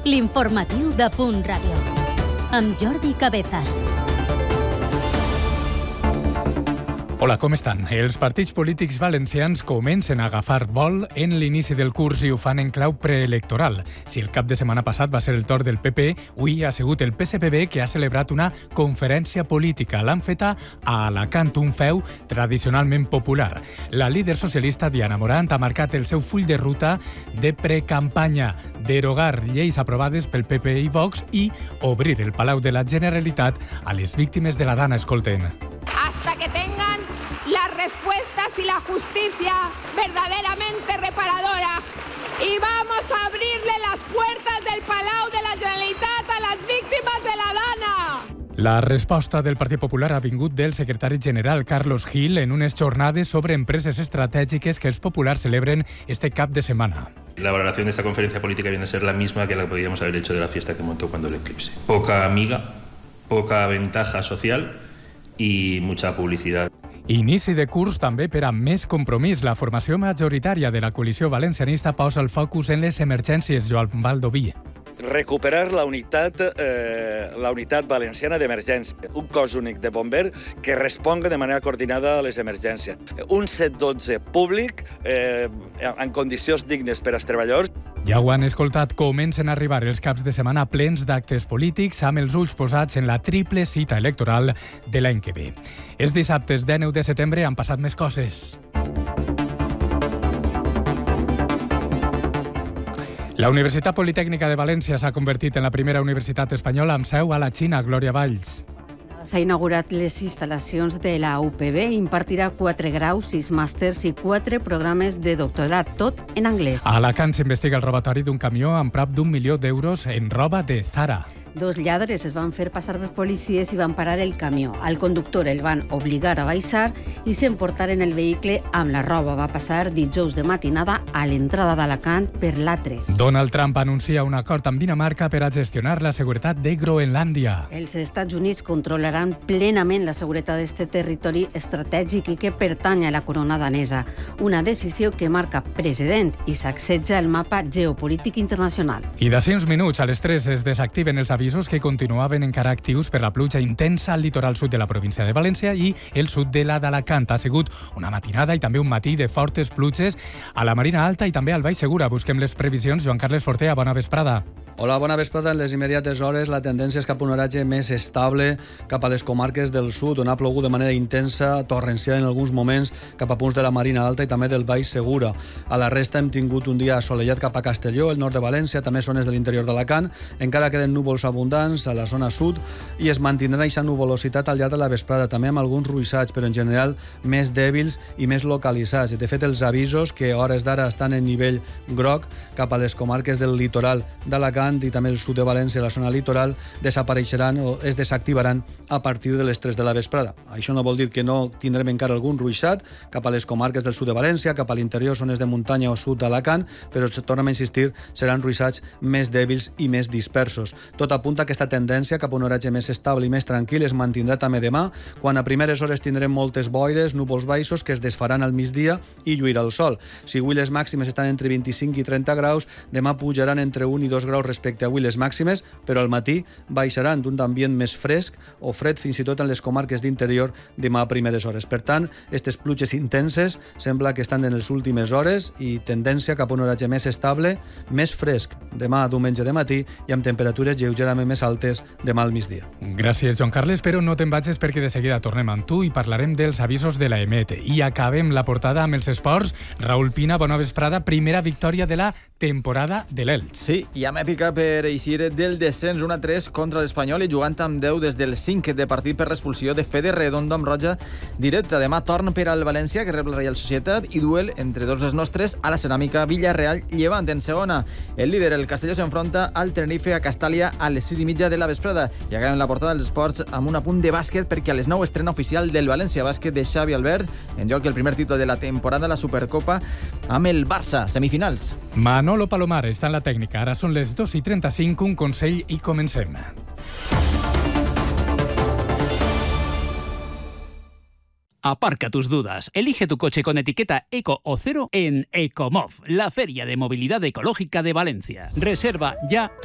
L'informatiu de Punt Ràdio, amb Jordi Cabezas. Hola, com estan? Els partits polítics valencians comencen a agafar vol en l'inici del curs i ho fan en clau preelectoral. Si el cap de setmana passat va ser el torn del PP, avui ha sigut el PSPB que ha celebrat una conferència política. L'han feta a Alacant, un feu tradicionalment popular. La líder socialista Diana Morant ha marcat el seu full de ruta de precampanya, derogar lleis aprovades pel PP i Vox i obrir el Palau de la Generalitat a les víctimes de la Dana. Escolten. Hasta que tengan las respuestas y la justicia verdaderamente reparadora. Y vamos a abrirle las puertas del Palau de la Generalitat a las víctimas de la Dana. La resposta del Partit Popular ha vingut del secretari general Carlos Gil en unes jornades sobre empreses estratègiques que els populars celebren este cap de setmana. La valoración de esta conferencia política viene a ser la misma que la que podríamos haber hecho de la fiesta que montó cuando el eclipse. Poca amiga, poca ventaja social i mucha publicitat. Inici de curs també per a més compromís. La formació majoritària de la coalició valencianista posa el focus en les emergències. Joan Baldoví. Recuperar la unitat valenciana d'emergència, un cos únic de bomber que responga de manera coordinada a les emergències, un 112 públic en condicions dignes per als treballadors. Ja ho han escoltat, comencen a arribar els caps de setmana plens d'actes polítics amb els ulls posats en la triple cita electoral de l'any que ve. Els dissabtes 9 de setembre han passat més coses. La Universitat Politècnica de València s'ha convertit en la primera universitat espanyola amb seu a la Xina. Glòria Valls. S'ha inaugurat les instal·lacions de la UPB i impartirà 4 graus, 6 màsters i 4 programes de doctorat, tot en anglès. A Alacant s'investiga el robatori d'un camió amb prop d'1 milió d'euros en roba de Zara. 2 lladres es van fer passar per policies i van parar el camió. Al conductor el van obligar a baixar i s'emportaren el vehicle amb la roba. Va passar dijous de matinada a l'entrada d'Alacant per l'A3. Donald Trump anuncia un acord amb Dinamarca per a gestionar la seguretat de Groenlàndia. Els Estats Units controlaran plenament la seguretat d'aquest territori estratègic i que pertany a la corona danesa. Una decisió que marca precedent i sacseja el mapa geopolític internacional. I d'ací uns minuts a les 3 es desactiven els avisos que continuaven encara actius per la pluja intensa al litoral sud de la província de València i el sud de la d'Alacant. Ha sigut una matinada i també un matí de fortes pluges a la Marina Alta i també al Baix Segura. Busquem les previsions. Joan Carles Fortea, bona vesprada. Hola, bona vesprada. En les immediates hores la tendència és cap a un oratge més estable cap a les comarques del sud, on ha plogut de manera intensa, torrencial en alguns moments, cap a punts de la Marina Alta i també del Baix Segura. A la resta hem tingut un dia assolellat cap a Castelló, el nord de València, també zones de l'interior d'Alacant. Encara queden núvols abundants a la zona sud i es mantindrà aquesta nuvolositat al llarg de la vesprada, també amb alguns ruixats, però en general més dèbils i més localitzats. De fet, els avisos, que a hores d'ara estan en nivell groc cap a les comarques del litoral d'Alacant i també el sud de València, la zona litoral, desapareixeran o es desactivaran a partir de les 3 de la vesprada. Això no vol dir que no tindrem encara algun ruixat cap a les comarques del sud de València, cap a l'interior, zones de muntanya o sud d'Alacant, però tornem a insistir, seran ruixats més dèbils i més dispersos. Tot apunta a aquesta tendència cap a un oratge més estable i més tranquil es mantindrà també demà, quan a primeres hores tindrem moltes boires, núvols baixos que es desfaran al migdia i lluirà el sol. Si avui les màximes estan entre 25 i 30 graus, demà pujaran entre 1 i 2 graus respecte a avui les màximes, però al matí baixaran d'un ambient més fresc o fred fins i tot en les comarques d'interior demà a primeres hores. Per tant, aquestes pluges intenses sembla que estan en les últimes hores i tendència cap a un oratge més estable, més fresc demà diumenge de matí i amb temperatures lleugerament més altes demà al migdia. Gràcies, Joan Carles, però no te'n vagis perquè de seguida tornem amb tu i parlarem dels avisos de la EMET. I acabem la portada amb els esports. Raúl Pina, bona vesprada. Primera victòria de la temporada de l'Elx. Sí, i amb èpica per eixir del descens 1-3 contra l'Espanyol i jugant amb 10 des del 5 de partit per l'expulsió de Fede Redondo amb roja directa. Demà torn per al València, que rep la Reial Societat, i duel entre dos dels nostres a la Ceràmica Villarreal-Llevant. En segona, el líder, el Castelló, s'enfronta al Tenerife a Castàlia a les 6:30 de la vesprada. I acabem la portada dels esports amb un apunt de bàsquet, perquè a les 9 estrena oficial del València Bàsquet de Xavi Albert, en joc el primer títol de la temporada, la Supercopa, amb el Barça, semifinals. Manolo Palomar està en la tècnica. Ara són les 2:35, un consell i comencem. Aparca tus dudas. Elige tu coche con etiqueta Eco o Cero en Ecomov, la feria de movilidad ecológica de Valencia. Reserva ya